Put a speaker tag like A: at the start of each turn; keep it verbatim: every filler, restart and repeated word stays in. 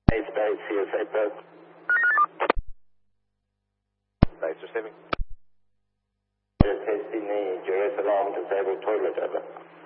A: Base base, C S A Pro.
B: Base receiving.
A: Just testing the Jerusalem disabled toilet over.